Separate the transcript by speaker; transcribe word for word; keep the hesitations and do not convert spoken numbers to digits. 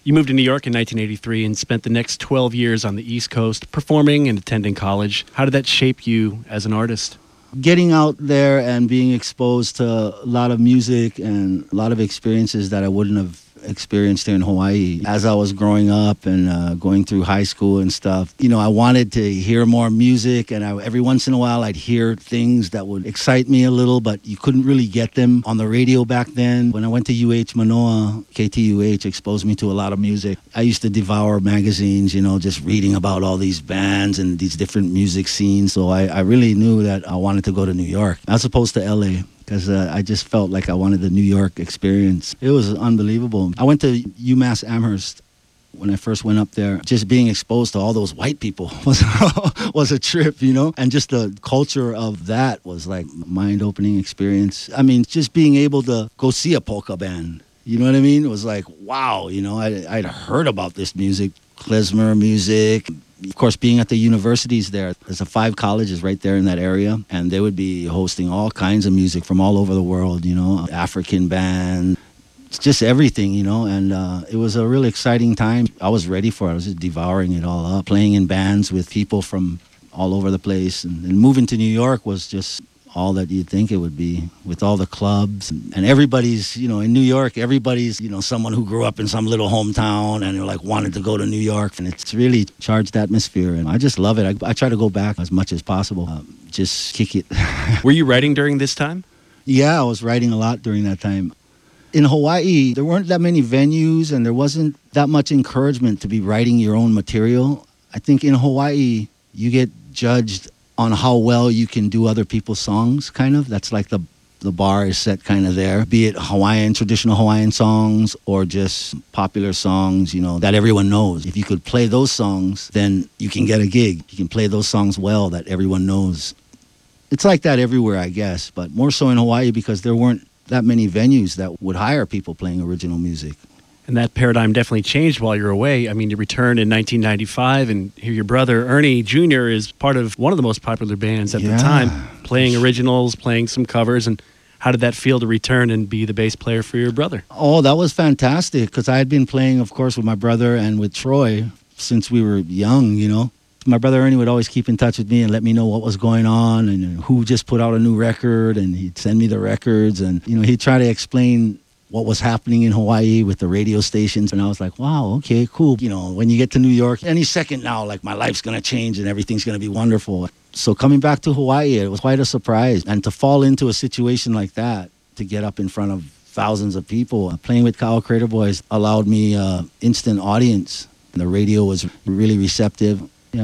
Speaker 1: You moved to New York in nineteen eighty-three and spent the next twelve years on the East Coast performing and attending college. How did that shape you as an artist?
Speaker 2: Getting out there and being exposed to a lot of music and a lot of experiences that I wouldn't have experienced here in Hawaii. As I was growing up and uh, going through high school and stuff, you know, I wanted to hear more music, and I, every once in a while I'd hear things that would excite me a little, but you couldn't really get them on the radio back then. When I went to U H Manoa, K T U H exposed me to a lot of music. I used to devour magazines, you know, just reading about all these bands and these different music scenes. So I, I really knew that I wanted to go to New York as opposed to L A. Because uh, I just felt like I wanted the New York experience. It was unbelievable. I went to UMass Amherst when I first went up there. Just being exposed to all those white people was was a trip, you know? And just the culture of that was like a mind-opening experience. I mean, just being able to go see a polka band, you know what I mean? It was like, wow, you know, I, I'd heard about this music, klezmer music. Of course, being at the universities there, there's a five colleges right there in that area, and they would be hosting all kinds of music from all over the world, you know, African band, just everything, you know, and uh, it was a really exciting time. I was ready for it. I was just devouring it all up, playing in bands with people from all over the place, and, and moving to New York was just all that you'd think it would be, with all the clubs. And everybody's, you know, in New York, everybody's, you know, someone who grew up in some little hometown and they're like wanted to go to New York. And it's really charged atmosphere. And I just love it. I, I try to go back as much as possible. Um, just kick it.
Speaker 1: Were you writing during this time?
Speaker 2: Yeah, I was writing a lot during that time. In Hawaii, there weren't that many venues and there wasn't that much encouragement to be writing your own material. I think in Hawaii, you get judged on how well you can do other people's songs, kind of. That's like the the bar is set kind of there, be it Hawaiian, traditional Hawaiian songs or just popular songs, you know, that everyone knows. If you could play those songs, then you can get a gig. You can play those songs well that everyone knows. It's like that everywhere, I guess, but more so in Hawaii because there weren't that many venues that would hire people playing original music.
Speaker 1: And that paradigm definitely changed while you're away. I mean, you returned in nineteen ninety-five, and here your brother, Ernie Junior, is part of one of the most popular bands at
Speaker 2: Yeah.
Speaker 1: the time, playing originals, playing some covers. And how did that feel to return and be the bass player for your brother?
Speaker 2: Oh, that was fantastic, because I had been playing, of course, with my brother and with Troy since we were young, you know. My brother Ernie would always keep in touch with me and let me know what was going on and who just put out a new record, and he'd send me the records, and, you know, he'd try to explain what was happening in Hawaii with the radio stations. And I was like, wow, okay, cool. You know, when you get to New York, any second now, like my life's going to change and everything's going to be wonderful. So coming back to Hawaii, it was quite a surprise. And to fall into a situation like that, to get up in front of thousands of people, playing with Ka'au Crater Boys allowed me uh, instant audience. The radio was really receptive.